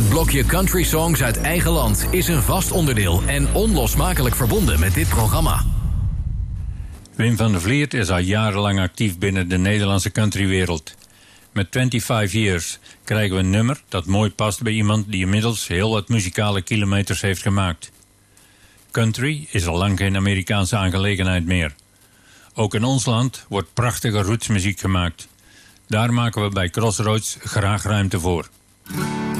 Het blokje Country Songs uit eigen land is een vast onderdeel en onlosmakelijk verbonden met dit programma. Wim van der Vliert is al jarenlang actief binnen de Nederlandse countrywereld. Met 25 Years krijgen we een nummer dat mooi past bij iemand die inmiddels heel wat muzikale kilometers heeft gemaakt. Country is al lang geen Amerikaanse aangelegenheid meer. Ook in ons land wordt prachtige rootsmuziek gemaakt. Daar maken we bij Crossroads graag ruimte voor.